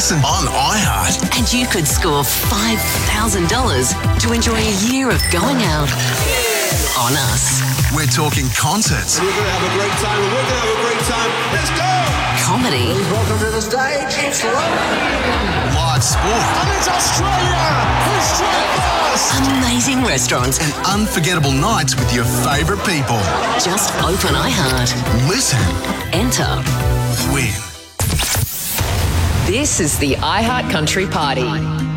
listen on iHeart. And you could score $5,000 to enjoy a year of going out on us. We're talking concerts. We're going to have a great time, and we're going to have a great time. Let's go! Comedy. Welcome to the stage. It's Live sport. And it's Australia! History first! Amazing restaurants. And unforgettable nights with your favourite people. Just open iHeart. Listen. Enter. Win. This is the iHeart Country Party.